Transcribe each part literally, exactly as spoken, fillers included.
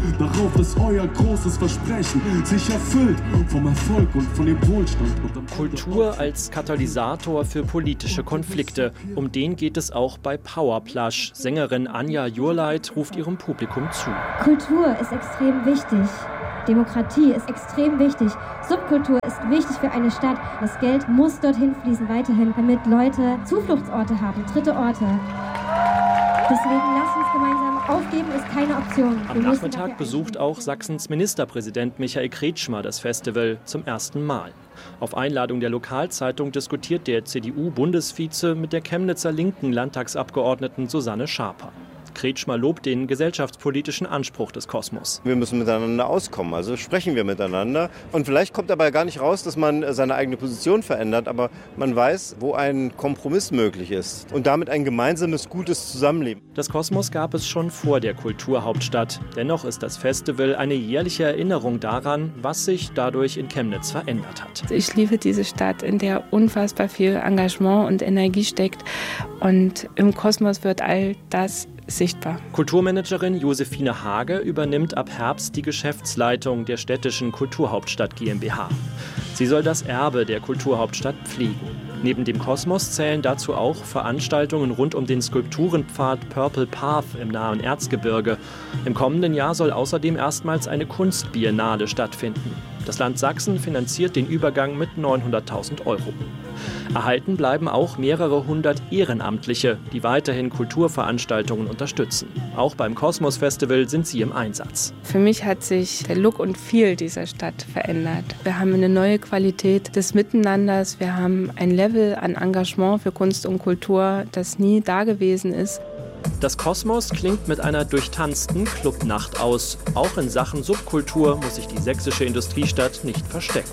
darauf, dass euer großes Versprechen sich erfüllt vom Erfolg und von dem Wohlstand. Kultur als Katalysator für politische Konflikte. Um den geht es auch bei Powerplush. Sängerin Anja Jurleit ruft ihrem Publikum zu. Kultur ist extrem wichtig. Demokratie ist extrem wichtig. Subkultur ist wichtig für eine Stadt. Das Geld muss dorthin fließen weiterhin, damit Leute Zufluchtsorte haben, dritte Orte. Deswegen lasst uns gemeinsam aufgeben, ist keine Option. Am Nachmittag besucht auch Sachsens Ministerpräsident Michael Kretschmer das Festival zum ersten Mal. Auf Einladung der Lokalzeitung diskutiert der C D U-Bundesvize mit der Chemnitzer linken Landtagsabgeordneten Susanne Schaper. Kretschmer lobt den gesellschaftspolitischen Anspruch des Kosmos. Wir müssen miteinander auskommen, also sprechen wir miteinander. Und vielleicht kommt dabei gar nicht raus, dass man seine eigene Position verändert, aber man weiß, wo ein Kompromiss möglich ist und damit ein gemeinsames, gutes Zusammenleben. Das Kosmos gab es schon vor der Kulturhauptstadt. Dennoch ist das Festival eine jährliche Erinnerung daran, was sich dadurch in Chemnitz verändert hat. Ich liebe diese Stadt, in der unfassbar viel Engagement und Energie steckt. Und im Kosmos wird all das sichtbar. Kulturmanagerin Josephine Hage übernimmt ab Herbst die Geschäftsleitung der städtischen Kulturhauptstadt GmbH. Sie soll das Erbe der Kulturhauptstadt pflegen. Neben dem Kosmos zählen dazu auch Veranstaltungen rund um den Skulpturenpfad Purple Path im nahen Erzgebirge. Im kommenden Jahr soll außerdem erstmals eine Kunstbiennale stattfinden. Das Land Sachsen finanziert den Übergang mit neunhunderttausend Euro. Erhalten bleiben auch mehrere hundert Ehrenamtliche, die weiterhin Kulturveranstaltungen unterstützen. Auch beim Kosmos Festival sind sie im Einsatz. Für mich hat sich der Look und Feel dieser Stadt verändert. Wir haben eine neue Qualität des Miteinanders. Wir haben ein Level an Engagement für Kunst und Kultur, das nie da gewesen ist. Das Kosmos klingt mit einer durchtanzten Clubnacht aus. Auch in Sachen Subkultur muss sich die sächsische Industriestadt nicht verstecken.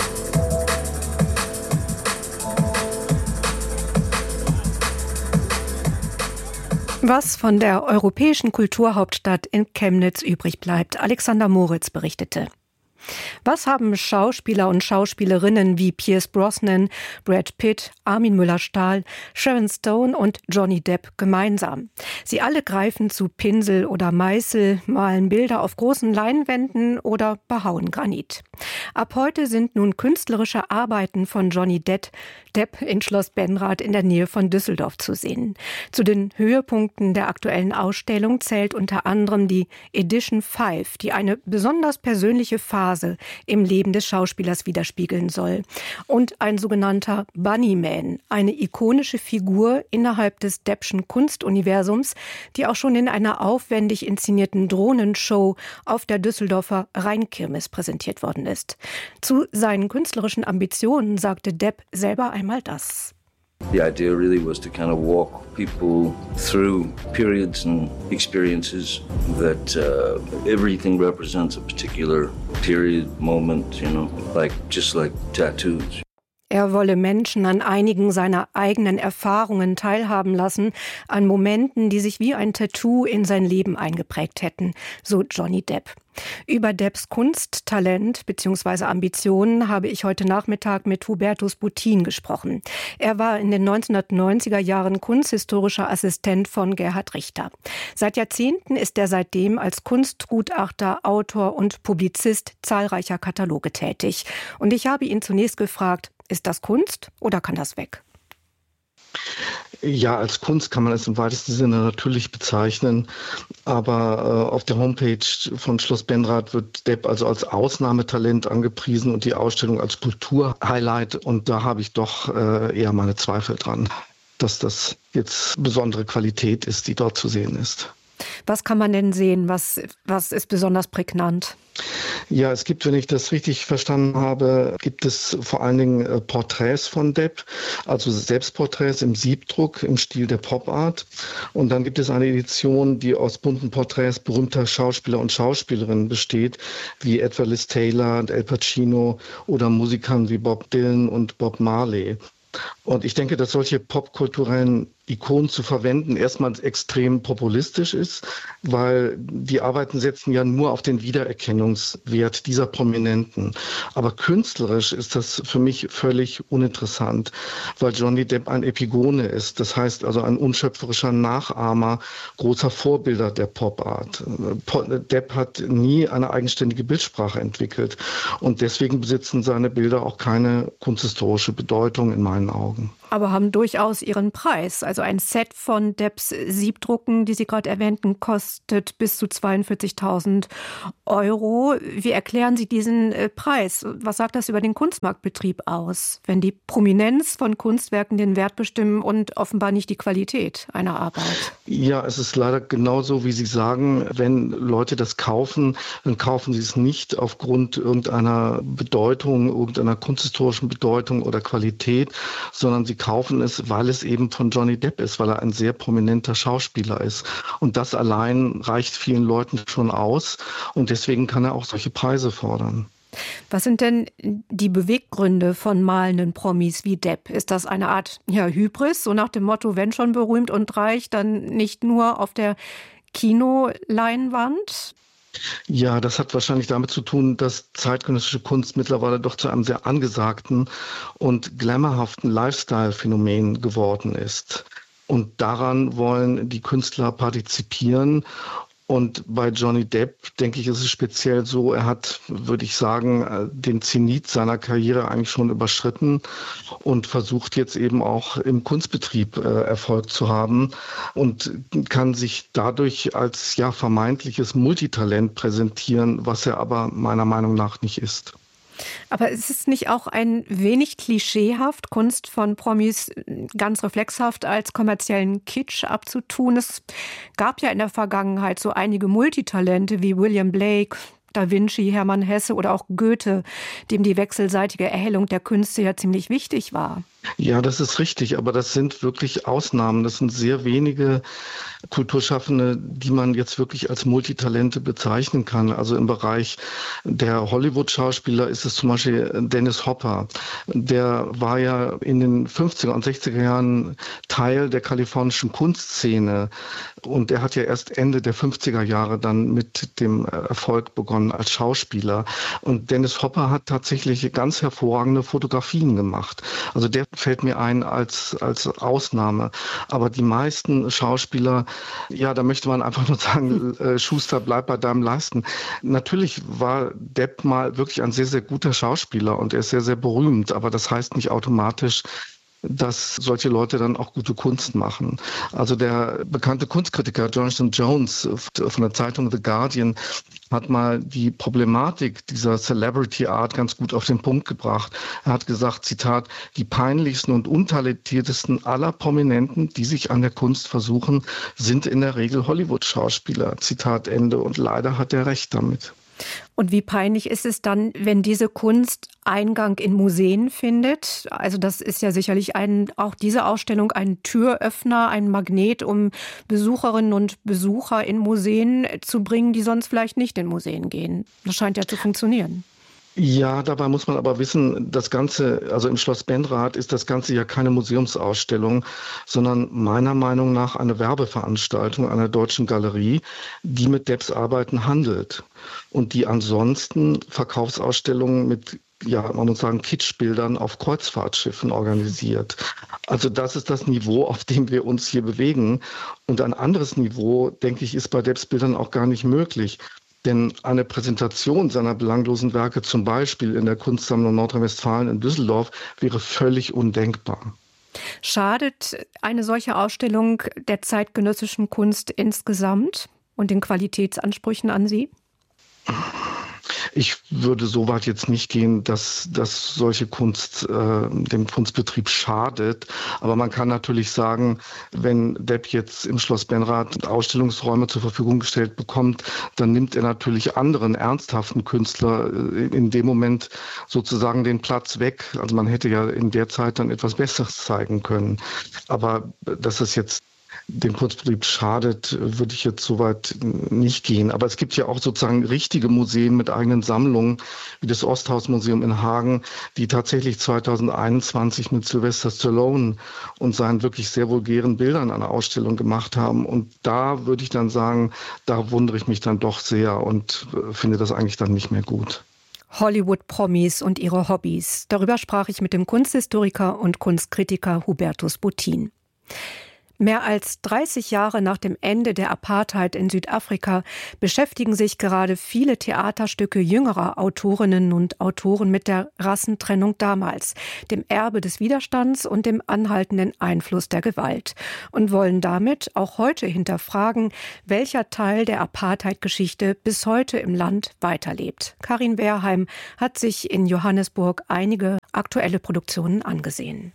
Was von der europäischen Kulturhauptstadt in Chemnitz übrig bleibt, Alexander Moritz berichtete. Was haben Schauspieler und Schauspielerinnen wie Pierce Brosnan, Brad Pitt, Armin Müller-Stahl, Sharon Stone und Johnny Depp gemeinsam? Sie alle greifen zu Pinsel oder Meißel, malen Bilder auf großen Leinwänden oder behauen Granit. Ab heute sind nun künstlerische Arbeiten von Johnny Depp, Depp in Schloss Benrath in der Nähe von Düsseldorf zu sehen. Zu den Höhepunkten der aktuellen Ausstellung zählt unter anderem die Edition fünf, die eine besonders persönliche Phase im Leben des Schauspielers widerspiegeln soll. Und ein sogenannter Bunnyman, eine ikonische Figur innerhalb des Deppschen Kunstuniversums, die auch schon in einer aufwendig inszenierten Drohnenshow auf der Düsseldorfer Rheinkirmes präsentiert worden ist. Zu seinen künstlerischen Ambitionen sagte Depp selber einmal das. The idea really was to kind of walk people through periods and experiences that uh, everything represents a particular period, moment, you know, like just like tattoos. Er wolle Menschen an einigen seiner eigenen Erfahrungen teilhaben lassen, an Momenten, die sich wie ein Tattoo in sein Leben eingeprägt hätten, so Johnny Depp. Über Depps Kunsttalent bzw. Ambitionen habe ich heute Nachmittag mit Hubertus Buttin gesprochen. Er war in den neunzehnhundertneunziger Jahren kunsthistorischer Assistent von Gerhard Richter. Seit Jahrzehnten ist er seitdem als Kunstgutachter, Autor und Publizist zahlreicher Kataloge tätig. Und ich habe ihn zunächst gefragt, ist das Kunst oder kann das weg? Ja, als Kunst kann man es im weitesten Sinne natürlich bezeichnen, aber äh, auf der Homepage von Schloss Benrath wird Depp also als Ausnahmetalent angepriesen und die Ausstellung als Kulturhighlight, und da habe ich doch äh, eher meine Zweifel dran, dass das jetzt besondere Qualität ist, die dort zu sehen ist. Was kann man denn sehen? Was, was ist besonders prägnant? Ja, es gibt, wenn ich das richtig verstanden habe, gibt es vor allen Dingen äh, Porträts von Depp, also Selbstporträts im Siebdruck im Stil der Pop-Art. Und dann gibt es eine Edition, die aus bunten Porträts berühmter Schauspieler und Schauspielerinnen besteht, wie etwa Liz Taylor und Al Pacino oder Musikern wie Bob Dylan und Bob Marley. Und ich denke, dass solche popkulturellen Ikonen zu verwenden, erstmal extrem populistisch ist, weil die Arbeiten setzen ja nur auf den Wiedererkennungswert dieser Prominenten. Aber künstlerisch ist das für mich völlig uninteressant, weil Johnny Depp ein Epigone ist. Das heißt also ein unschöpferischer Nachahmer großer Vorbilder der Pop-Art. Depp hat nie eine eigenständige Bildsprache entwickelt und deswegen besitzen seine Bilder auch keine kunsthistorische Bedeutung in meinen Augen. Aber haben durchaus ihren Preis. Also ein Set von Depps Siebdrucken, die Sie gerade erwähnten, kostet bis zu zweiundvierzigtausend Euro. Wie erklären Sie diesen Preis? Was sagt das über den Kunstmarktbetrieb aus, wenn die Prominenz von Kunstwerken den Wert bestimmen und offenbar nicht die Qualität einer Arbeit? Ja, es ist leider genauso, wie Sie sagen. Wenn Leute das kaufen, dann kaufen sie es nicht aufgrund irgendeiner Bedeutung, irgendeiner kunsthistorischen Bedeutung oder Qualität, sondern sie kaufen es, weil es eben von Johnny Depp ist, weil er ein sehr prominenter Schauspieler ist. Und das allein reicht vielen Leuten schon aus. Und deswegen kann er auch solche Preise fordern. Was sind denn die Beweggründe von malenden Promis wie Depp? Ist das eine Art ja, Hybris, so nach dem Motto, wenn schon berühmt und reich, dann nicht nur auf der Kinoleinwand? Ja, das hat wahrscheinlich damit zu tun, dass zeitgenössische Kunst mittlerweile doch zu einem sehr angesagten und glamourhaften Lifestyle-Phänomen geworden ist. Und daran wollen die Künstler partizipieren. Und bei Johnny Depp, denke ich, ist es speziell so, er hat, würde ich sagen, den Zenit seiner Karriere eigentlich schon überschritten und versucht jetzt eben auch im Kunstbetrieb äh, Erfolg zu haben und kann sich dadurch als ja vermeintliches Multitalent präsentieren, was er aber meiner Meinung nach nicht ist. Aber ist es nicht auch ein wenig klischeehaft, Kunst von Promis ganz reflexhaft als kommerziellen Kitsch abzutun? Es gab ja in der Vergangenheit so einige Multitalente wie William Blake, Da Vinci, Hermann Hesse oder auch Goethe, dem die wechselseitige Erhellung der Künste ja ziemlich wichtig war. Ja, das ist richtig, aber das sind wirklich Ausnahmen. Das sind sehr wenige Kulturschaffende, die man jetzt wirklich als Multitalente bezeichnen kann. Also im Bereich der Hollywood-Schauspieler ist es zum Beispiel Dennis Hopper. Der war ja in den fünfziger und sechziger Jahren Teil der kalifornischen Kunstszene und er hat ja erst Ende der fünfziger Jahre dann mit dem Erfolg begonnen als Schauspieler. Und Dennis Hopper hat tatsächlich ganz hervorragende Fotografien gemacht. Also der fällt mir ein als, als Ausnahme. Aber die meisten Schauspieler, ja, da möchte man einfach nur sagen, äh, Schuster, bleib bei deinem Leisten. Natürlich war Depp mal wirklich ein sehr, sehr guter Schauspieler und er ist sehr, sehr berühmt. Aber das heißt nicht automatisch, dass solche Leute dann auch gute Kunst machen. Also der bekannte Kunstkritiker Jonathan Jones von der Zeitung The Guardian hat mal die Problematik dieser Celebrity Art ganz gut auf den Punkt gebracht. Er hat gesagt, Zitat, die peinlichsten und untalentiertesten aller Prominenten, die sich an der Kunst versuchen, sind in der Regel Hollywood-Schauspieler. Zitat Ende. Und leider hat er recht damit. Und wie peinlich ist es dann, wenn diese Kunst Eingang in Museen findet? Also das ist ja sicherlich ein, auch diese Ausstellung ein Türöffner, ein Magnet, um Besucherinnen und Besucher in Museen zu bringen, die sonst vielleicht nicht in Museen gehen. Das scheint ja zu funktionieren. Ja, dabei muss man aber wissen, das Ganze, also im Schloss Benrath ist das Ganze ja keine Museumsausstellung, sondern meiner Meinung nach eine Werbeveranstaltung einer deutschen Galerie, die mit Depps Arbeiten handelt und die ansonsten Verkaufsausstellungen mit, ja, man muss sagen, Kitschbildern auf Kreuzfahrtschiffen organisiert. Also das ist das Niveau, auf dem wir uns hier bewegen. Und ein anderes Niveau, denke ich, ist bei Depps Bildern auch gar nicht möglich. Denn eine Präsentation seiner belanglosen Werke, zum Beispiel in der Kunstsammlung Nordrhein-Westfalen in Düsseldorf, wäre völlig undenkbar. Schadet eine solche Ausstellung der zeitgenössischen Kunst insgesamt und den Qualitätsansprüchen an sie? Ich würde so weit jetzt nicht gehen, dass, dass solche Kunst äh, dem Kunstbetrieb schadet. Aber man kann natürlich sagen, wenn Depp jetzt im Schloss Benrath Ausstellungsräume zur Verfügung gestellt bekommt, dann nimmt er natürlich anderen ernsthaften Künstler äh, in dem Moment sozusagen den Platz weg. Also man hätte ja in der Zeit dann etwas Besseres zeigen können. Aber dass es jetzt dem Kunstbetrieb schadet, würde ich jetzt so weit nicht gehen. Aber es gibt ja auch sozusagen richtige Museen mit eigenen Sammlungen, wie das Osthaus-Museum in Hagen, die tatsächlich zweitausendeinundzwanzig mit Sylvester Stallone und seinen wirklich sehr vulgären Bildern eine Ausstellung gemacht haben. Und da würde ich dann sagen, da wundere ich mich dann doch sehr und finde das eigentlich dann nicht mehr gut. Hollywood-Promis und ihre Hobbys. Darüber sprach ich mit dem Kunsthistoriker und Kunstkritiker Hubertus Bottin. Mehr als dreißig Jahre nach dem Ende der Apartheid in Südafrika beschäftigen sich gerade viele Theaterstücke jüngerer Autorinnen und Autoren mit der Rassentrennung damals, dem Erbe des Widerstands und dem anhaltenden Einfluss der Gewalt und wollen damit auch heute hinterfragen, welcher Teil der Apartheid-Geschichte bis heute im Land weiterlebt. Karin Wehrheim hat sich in Johannesburg einige aktuelle Produktionen angesehen.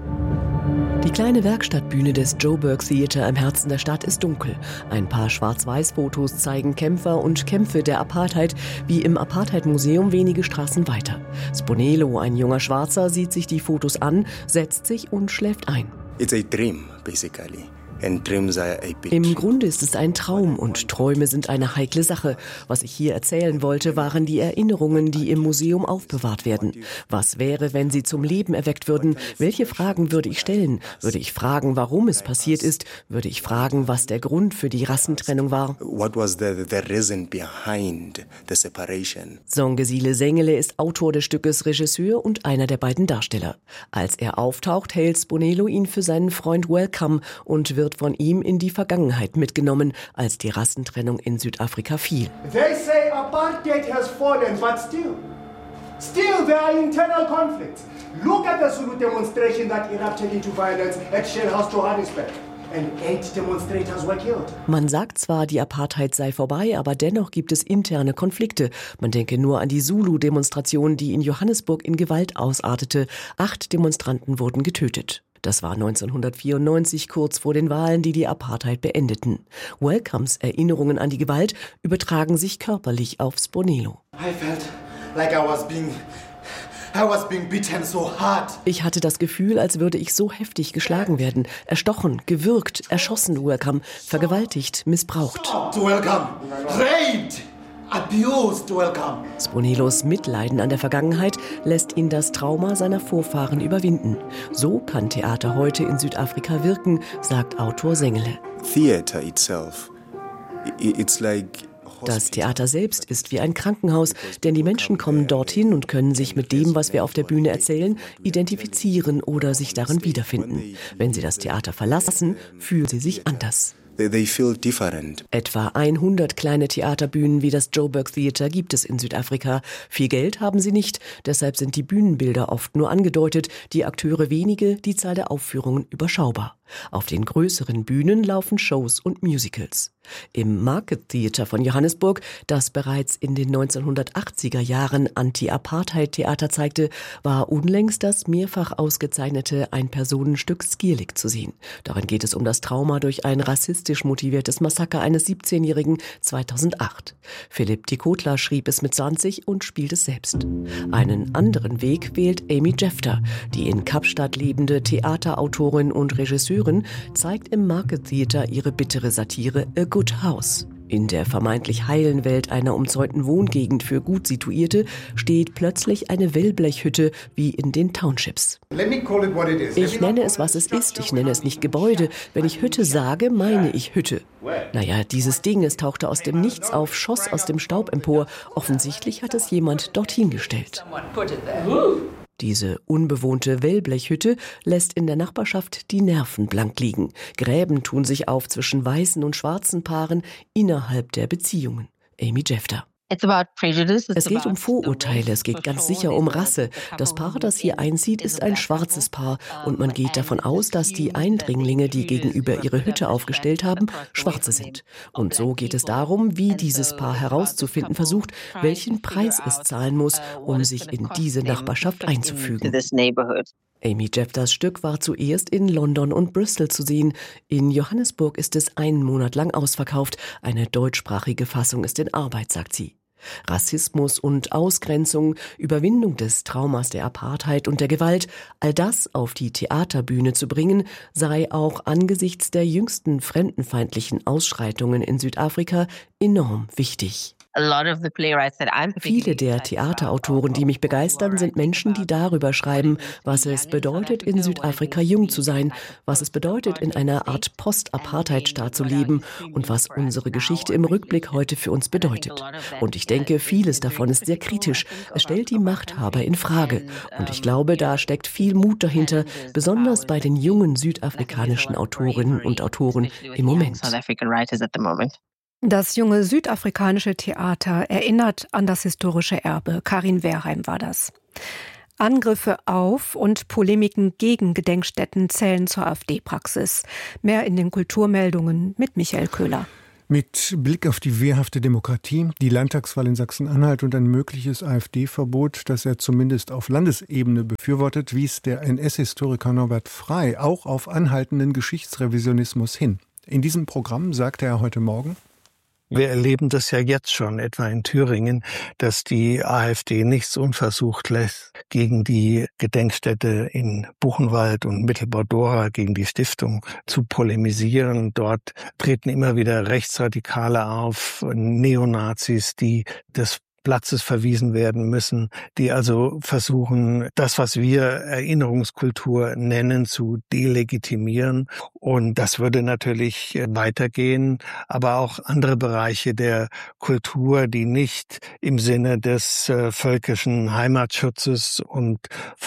Die kleine Werkstattbühne des Joburg Theater im Herzen der Stadt ist dunkel. Ein paar Schwarz-Weiß-Fotos zeigen Kämpfer und Kämpfe der Apartheid, wie im Apartheid-Museum wenige Straßen weiter. Sponelo, ein junger Schwarzer, sieht sich die Fotos an, setzt sich und schläft ein. It's a dream, basically. Im Grunde ist es ein Traum und Träume sind eine heikle Sache. Was ich hier erzählen wollte, waren die Erinnerungen, die im Museum aufbewahrt werden. Was wäre, wenn sie zum Leben erweckt würden? Welche Fragen würde ich stellen? Würde ich fragen, warum es passiert ist? Würde ich fragen, was der Grund für die Rassentrennung war? What was the, the reason behind the separation? Songesile Sengele ist Autor des Stückes, Regisseur und einer der beiden Darsteller. Als er auftaucht, hält Sponelo ihn für seinen Freund Welcome und wird von ihm in die Vergangenheit mitgenommen, als die Rassentrennung in Südafrika fiel. They say apartheid has fallen, but still, still there are internal conflicts. Look at the Zulu demonstration that erupted into violence at Shell House, Johannesburg. And eight demonstrators were killed. Man sagt zwar, die Apartheid sei vorbei, aber dennoch gibt es interne Konflikte. Man denke nur an die Zulu-Demonstration, die in Johannesburg in Gewalt ausartete. Acht Demonstranten wurden getötet. Das war neunzehnhundertvierundneunzig, kurz vor den Wahlen, die die Apartheid beendeten. Welcomes Erinnerungen an die Gewalt übertragen sich körperlich auf Sponelo. I felt like I was being, I was being beaten so hard. Ich hatte das Gefühl, als würde ich so heftig geschlagen werden, erstochen, gewürgt, erschossen, Welcome, vergewaltigt, missbraucht. Welcome, raped. Abused, Welcome. Sponelos Mitleiden an der Vergangenheit lässt ihn das Trauma seiner Vorfahren überwinden. So kann Theater heute in Südafrika wirken, sagt Autor Sengele. Theater itself, it's like Das Theater selbst ist wie ein Krankenhaus, denn die Menschen kommen dorthin und können sich mit dem, was wir auf der Bühne erzählen, identifizieren oder sich darin wiederfinden. Wenn sie das Theater verlassen, fühlen sie sich anders. They feel different. Etwa hundert kleine Theaterbühnen wie das Joburg Theater gibt es in Südafrika. Viel Geld haben sie nicht, deshalb sind die Bühnenbilder oft nur angedeutet, die Akteure wenige, die Zahl der Aufführungen überschaubar. Auf den größeren Bühnen laufen Shows und Musicals. Im Market Theater von Johannesburg, das bereits in den neunzehnhundertachtziger Jahren Anti-Apartheid-Theater zeigte, war unlängst das mehrfach ausgezeichnete Ein-Personenstück Skierlik zu sehen. Darin geht es um das Trauma durch ein rassistisch motiviertes Massaker eines siebzehnjährigen zweitausendacht. Philipp Tikotler schrieb es mit zwanzig und spielt es selbst. Einen anderen Weg wählt Amy Jefter, die in Kapstadt lebende Theaterautorin und Regisseurin, zeigt im Market Theater ihre bittere Satire A Good House. In der vermeintlich heilen Welt einer umzäunten Wohngegend für gut Situierte steht plötzlich eine Wellblechhütte wie in den Townships. Ich nenne es, was es ist. Ich nenne es nicht Gebäude. Wenn ich Hütte sage, meine ich Hütte. Naja, dieses Ding, es tauchte aus dem Nichts auf, schoss aus dem Staub empor. Offensichtlich hat es jemand dorthin gestellt. Diese unbewohnte Wellblechhütte lässt in der Nachbarschaft die Nerven blank liegen. Gräben tun sich auf zwischen weißen und schwarzen Paaren innerhalb der Beziehungen. Amy Jefter. Es geht um Vorurteile, es geht ganz sicher um Rasse. Das Paar, das hier einzieht, ist ein schwarzes Paar und man geht davon aus, dass die Eindringlinge, die gegenüber ihre Hütte aufgestellt haben, Schwarze sind. Und so geht es darum, wie dieses Paar herauszufinden versucht, welchen Preis es zahlen muss, um sich in diese Nachbarschaft einzufügen. Amy Jefters Stück war zuerst in London und Bristol zu sehen. In Johannesburg ist es einen Monat lang ausverkauft. Eine deutschsprachige Fassung ist in Arbeit, sagt sie. Rassismus und Ausgrenzung, Überwindung des Traumas der Apartheid und der Gewalt, all das auf die Theaterbühne zu bringen, sei auch angesichts der jüngsten fremdenfeindlichen Ausschreitungen in Südafrika enorm wichtig. Viele der Theaterautoren, die mich begeistern, sind Menschen, die darüber schreiben, was es bedeutet, in Südafrika jung zu sein, was es bedeutet, in einer Art Post-Apartheid-Staat zu leben und was unsere Geschichte im Rückblick heute für uns bedeutet. Und ich denke, vieles davon ist sehr kritisch. Es stellt die Machthaber in Frage. Und ich glaube, da steckt viel Mut dahinter, besonders bei den jungen südafrikanischen Autorinnen und Autoren im Moment. Das junge südafrikanische Theater erinnert an das historische Erbe. Karin Wehrheim war das. Angriffe auf und Polemiken gegen Gedenkstätten zählen zur AfD-Praxis. Mehr in den Kulturmeldungen mit Michael Köhler. Mit Blick auf die wehrhafte Demokratie, die Landtagswahl in Sachsen-Anhalt und ein mögliches AfD-Verbot, das er zumindest auf Landesebene befürwortet, wies der N S-Historiker Norbert Frey auch auf anhaltenden Geschichtsrevisionismus hin. In diesem Programm sagte er heute Morgen: Wir erleben das ja jetzt schon, etwa in Thüringen, dass die AfD nichts unversucht lässt, gegen die Gedenkstätte in Buchenwald und Mittelbau-Dora, gegen die Stiftung zu polemisieren. Dort treten immer wieder Rechtsradikale auf, Neonazis, die das Platzes verwiesen werden müssen, die also versuchen, das, was wir Erinnerungskultur nennen, zu delegitimieren. Und das würde natürlich weitergehen, aber auch andere Bereiche der Kultur, die nicht im Sinne des äh, völkischen Heimatschutzes und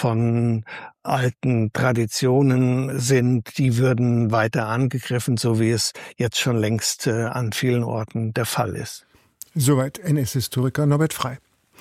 von alten Traditionen sind, die würden weiter angegriffen, so wie es jetzt schon längst äh, an vielen Orten der Fall ist. Soweit N S-Historiker Norbert Frey.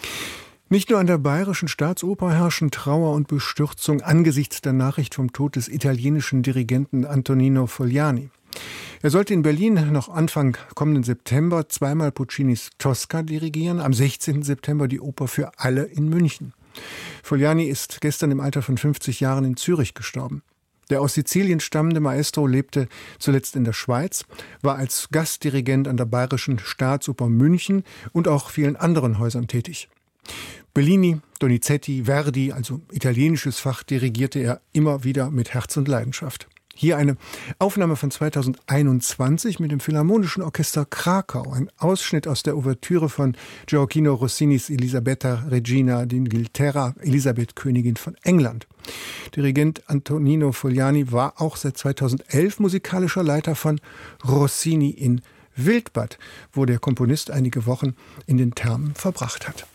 Nicht nur an der Bayerischen Staatsoper herrschen Trauer und Bestürzung angesichts der Nachricht vom Tod des italienischen Dirigenten Antonino Fogliani. Er sollte in Berlin noch Anfang kommenden September zweimal Puccinis Tosca dirigieren, am sechzehnten September die Oper für alle in München. Fogliani ist gestern im Alter von fünfzig Jahren in Zürich gestorben. Der aus Sizilien stammende Maestro lebte zuletzt in der Schweiz, war als Gastdirigent an der Bayerischen Staatsoper München und auch vielen anderen Häusern tätig. Bellini, Donizetti, Verdi, also italienisches Fach, dirigierte er immer wieder mit Herz und Leidenschaft. Hier eine Aufnahme von zweitausendeinundzwanzig mit dem Philharmonischen Orchester Krakau, ein Ausschnitt aus der Ouvertüre von Gioacchino Rossinis Elisabetta Regina d'Inghilterra, Elisabeth Königin von England. Dirigent Antonino Fogliani war auch seit zweitausendelf musikalischer Leiter von Rossini in Wildbad, wo der Komponist einige Wochen in den Thermen verbracht hat.